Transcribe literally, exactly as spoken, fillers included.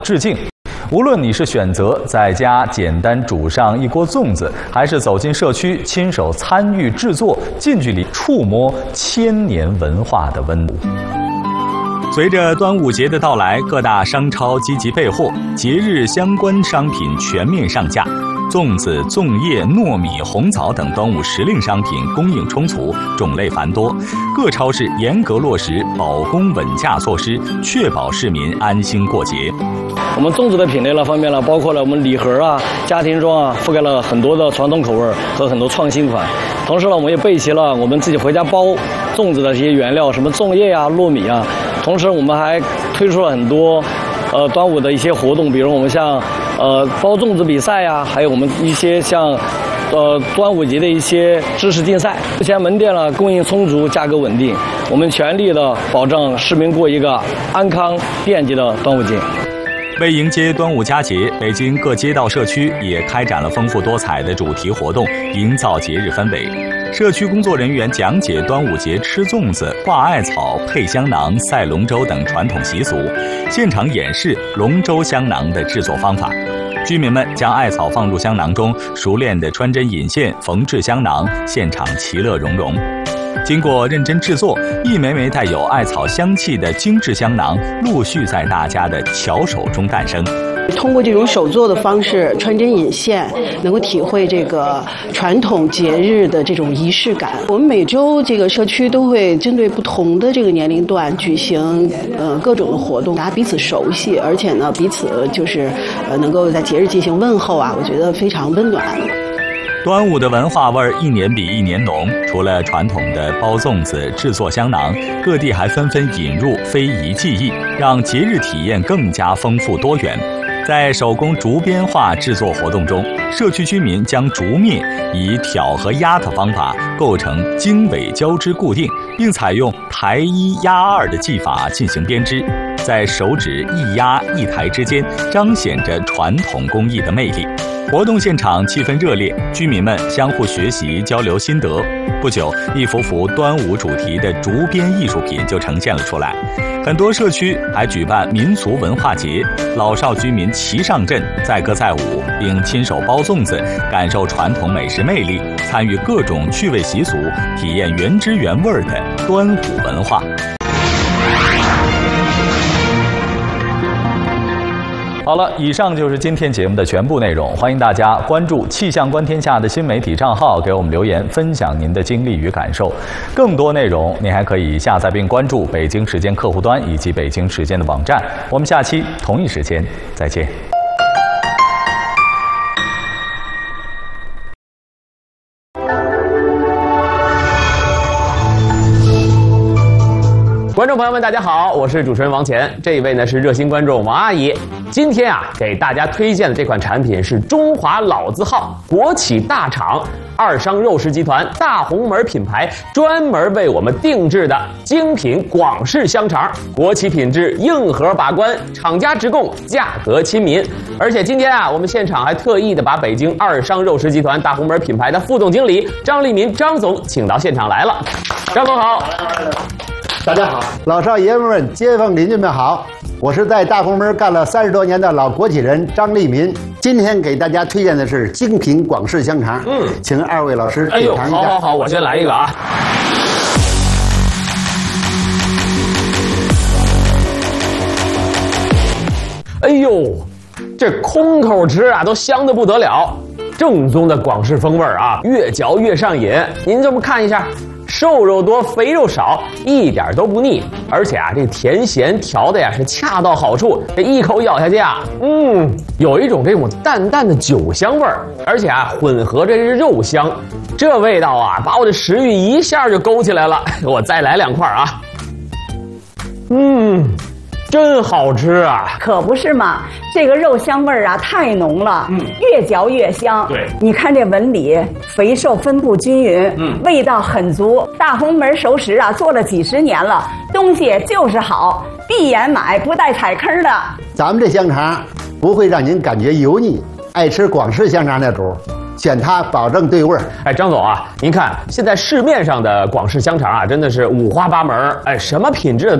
致敬。无论你是选择在家简单煮上一锅粽子，还是走进社区亲手参与制作，近距离触摸千年文化的温度。随着端午节的到来，各大商超积极备货，节日相关商品全面上架。粽子、粽叶、糯米、红枣等端午时令商品供应充足，种类繁多。各超市严格落实保供稳价措施，确保市民安心过节。 我们粽子的品类呢方面呢，包括了我们礼盒啊、家庭装啊，覆盖了很多的传统口味和很多创新款。同时呢，我们也备齐了我们自己回家包粽子的这些原料，什么粽叶啊、糯米啊。同时，我们还推出了很多呃端午的一些活动，比如我们像呃包粽子比赛呀、啊，还有我们一些像呃端午节的一些知识竞赛。目前门店呢供应充足，价格稳定，我们全力的保证市民过一个安康便捷的端午节。 为迎接端午佳节，北京各街道社区也开展了丰富多彩的主题活动，营造节日氛围。社区工作人员讲解端午节吃粽子、挂艾草、配香囊、赛龙舟等传统习俗，现场演示龙舟香囊的制作方法。居民们将艾草放入香囊中，熟练地穿针引线缝制香囊，现场其乐融融。经过认真制作，一枚枚带有艾草香气的精致香囊陆续在大家的巧手中诞生。 通过这种手作的方式，穿针引线，能够体会这个传统节日的这种仪式感。我们每周这个社区都会针对不同的这个年龄段举行呃各种的活动，大家彼此熟悉，而且呢彼此就是呃能够在节日进行问候啊，我觉得非常温暖。 端午的文化味儿一年比一年浓，除了传统的包粽子、制作香囊，各地还纷纷引入非遗技艺，让节日体验更加丰富多元。在手工竹编画制作活动中，社区居民将竹篾以挑和压的方法构成经纬交织固定，并采用抬一压二的技法进行编织，在手指一压一抬之间彰显着传统工艺的魅力。活动现场气氛热烈，居民们相互学习交流心得。不久，一幅幅端午主题的竹编艺术品就呈现了出来。很多社区还举办民俗文化节，老少居民齐上阵，载歌载舞，并亲手包粽子，感受传统美食魅力，参与各种趣味习俗，体验原汁原味的端午文化。好了，以上就是今天节目的全部内容。欢迎大家关注气象观天下的新媒体账号，给我们留言，分享您的经历与感受。更多内容您还可以下载并关注北京时间客户端以及北京时间的网站。我们下期同一时间再见。 观众朋友们，大家好，我是主持人王乾。这一位呢是热心观众王阿姨。今天啊，给大家推荐的这款产品是中华老字号国企大厂二商肉食集团大红门品牌专门为我们定制的精品广式香肠，国企品质，硬核把关，厂家直供，价格亲民。而且今天啊，我们现场还特意的把北京二商肉食集团大红门品牌的副总经理张立民张总请到现场来了。张总好。 大家好，老少爷们们、街坊邻居们好，我是在大红门干了三十多年的老国企人张立民。今天给大家推荐的是精品广式香肠，嗯，请二位老师哎呦， 品尝一下。 好好好，我先来一个啊。哎呦，这空口吃啊，都香得不得了，正宗的广式风味啊，越嚼越上瘾。您这么看一下。瘦肉多，肥肉少，一点都不腻，而且啊，这甜咸调的呀是恰到好处，这一口咬下去啊，嗯，有一种这种淡淡的酒香味儿，而且啊，混合着这肉香，这味道啊，把我的食欲一下就勾起来了。我再来两块啊，嗯。真好吃啊！ 可不是嘛，这个肉香味儿啊太浓了，嗯，越嚼越香。 对， 你看这纹理，肥瘦分布均匀，嗯，味道很足。大红门熟食啊，做了几十年了，东西就是好，闭眼买不带踩坑的。 咱们这香肠不会让您感觉油腻，爱吃广式香肠的主选它保证对味儿。 哎，张总啊，您看现在市面上的广式香肠啊，真的是五花八门，哎，什么品质的都。